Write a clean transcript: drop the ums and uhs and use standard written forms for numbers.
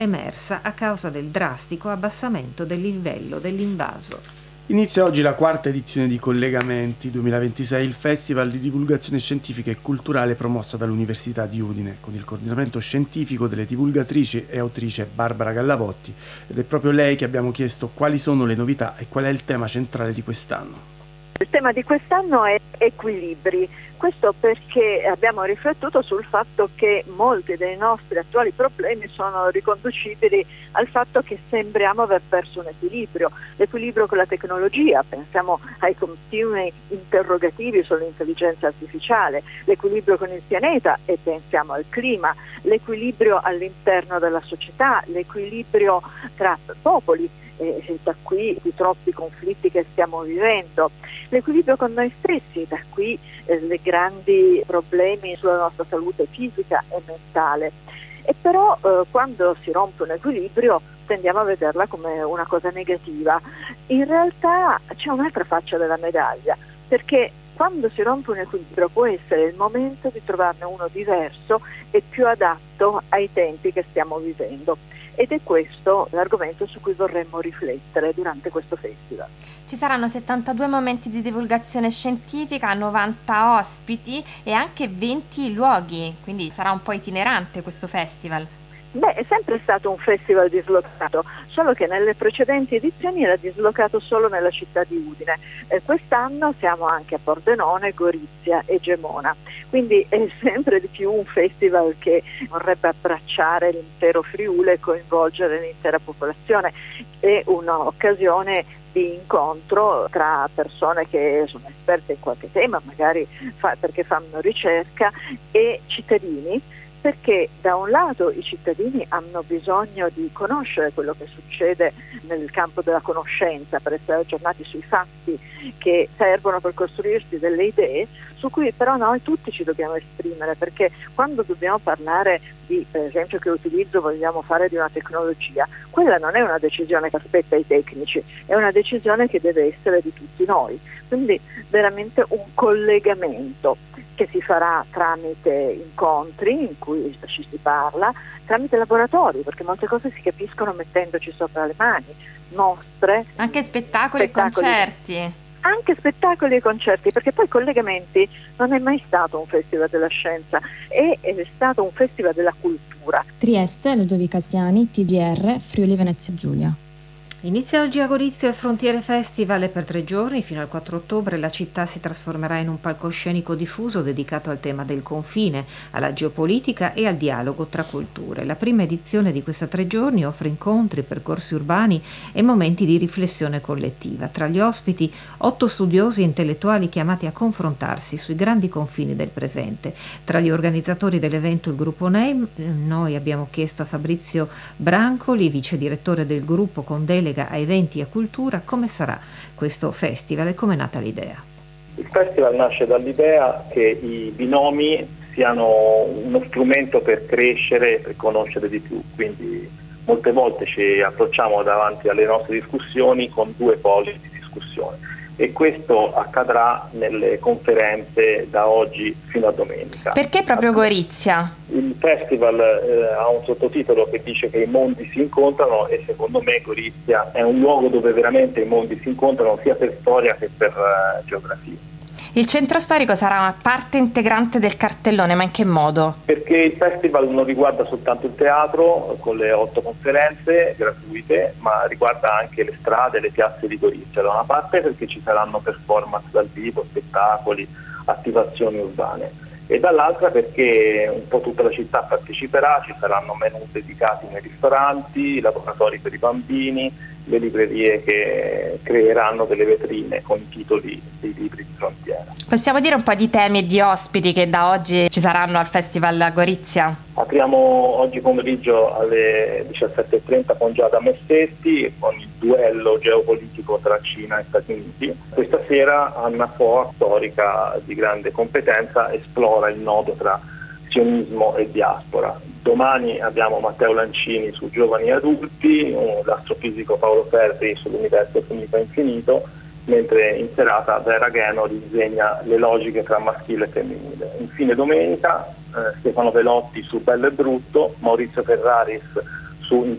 emersa a causa del drastico abbassamento del livello dell'invaso. Inizia oggi la quarta edizione di Collegamenti 2026, il festival di divulgazione scientifica e culturale promossa dall'Università di Udine, con il coordinamento scientifico delle divulgatrici e autrice Barbara Gallavotti, ed è proprio lei che abbiamo chiesto quali sono le novità e qual è il tema centrale di quest'anno. Il tema di quest'anno è equilibri, questo perché abbiamo riflettuto sul fatto che molti dei nostri attuali problemi sono riconducibili al fatto che sembriamo aver perso un equilibrio, l'equilibrio con la tecnologia, pensiamo ai continui interrogativi sull'intelligenza artificiale, l'equilibrio con il pianeta e pensiamo al clima, l'equilibrio all'interno della società, l'equilibrio tra popoli. Da qui i troppi conflitti che stiamo vivendo, l'equilibrio con noi stessi, da qui i grandi problemi sulla nostra salute fisica e mentale. E però quando si rompe un equilibrio tendiamo a vederla come una cosa negativa. In realtà c'è un'altra faccia della medaglia, perché quando si rompe un equilibrio può essere il momento di trovarne uno diverso e più adatto ai tempi che stiamo vivendo. Ed è questo l'argomento su cui vorremmo riflettere durante questo festival. Ci saranno 72 momenti di divulgazione scientifica, 90 ospiti e anche 20 luoghi, quindi sarà un po' itinerante questo festival. È sempre stato un festival dislocato, solo che nelle precedenti edizioni era dislocato solo nella città di Udine. Quest'anno siamo anche a Pordenone, Gorizia e Gemona, quindi è sempre di più un festival che vorrebbe abbracciare l'intero Friuli e coinvolgere l'intera popolazione. È un'occasione di incontro tra persone che sono esperte in qualche tema, magari perché fanno ricerca, e cittadini, perché da un lato i cittadini hanno bisogno di conoscere quello che succede nel campo della conoscenza per essere aggiornati sui fatti che servono per costruirsi delle idee su cui però noi tutti ci dobbiamo esprimere, perché quando dobbiamo parlare di, per esempio, che utilizzo vogliamo fare di una tecnologia, quella non è una decisione che aspetta i tecnici, è una decisione che deve essere di tutti noi, quindi veramente un collegamento che si farà tramite incontri in cui ci si parla, tramite laboratori, perché molte cose si capiscono mettendoci sopra le mani, mostre, anche spettacoli e concerti. Anche spettacoli e concerti, perché poi Collegamenti non è mai stato un festival della scienza, è stato un festival della cultura. Trieste, Ludovica Siani, TGR, Friuli Venezia Giulia. Inizia oggi a Gorizia il Frontiere Festival e per 3 giorni, fino al 4 ottobre, la città si trasformerà in un palcoscenico diffuso dedicato al tema del confine, alla geopolitica e al dialogo tra culture. La prima edizione di questa 3 giorni offre incontri, percorsi urbani e momenti di riflessione collettiva. Tra gli ospiti, 8 studiosi e intellettuali chiamati a confrontarsi sui grandi confini del presente. Tra gli organizzatori dell'evento il gruppo NEIM, noi abbiamo chiesto a Fabrizio Brancoli, vice direttore del gruppo con delega a eventi e cultura, come sarà questo festival e come è nata l'idea. Il festival nasce dall'idea che i binomi siano uno strumento per crescere, per conoscere di più, quindi molte volte ci approcciamo davanti alle nostre discussioni con 2 poli di discussione e questo accadrà nelle conferenze da oggi fino a domenica. Perché proprio Gorizia? Il festival ha un sottotitolo che dice che i mondi si incontrano e secondo me Gorizia è un luogo dove veramente i mondi si incontrano sia per storia che per geografia. Il centro storico sarà parte integrante del cartellone, ma in che modo? Perché il festival non riguarda soltanto il teatro con le 8 conferenze gratuite, ma riguarda anche le strade, le piazze di Gorizia. Da una parte perché ci saranno performance dal vivo, spettacoli, attivazioni urbane, e dall'altra perché un po' tutta la città parteciperà, ci saranno menù dedicati nei ristoranti, laboratori per i bambini, le librerie che creeranno delle vetrine con i titoli dei libri di frontiera. Possiamo dire un po' di temi e di ospiti che da oggi ci saranno al Festival a Gorizia? Apriamo oggi pomeriggio alle 17:30 con Giada Messetti, con il duello geopolitico tra Cina e Stati Uniti. Questa sera Anna Foa, storica di grande competenza, esplora il nodo tra sionismo e diaspora. Domani abbiamo Matteo Lancini su giovani e adulti, l'astrofisico Paolo Ferri sull'universo finito e infinito, mentre in serata Vera Gheno disegna le logiche tra maschile e femminile. Infine domenica Stefano Velotti su Bello e Brutto, Maurizio Ferraris su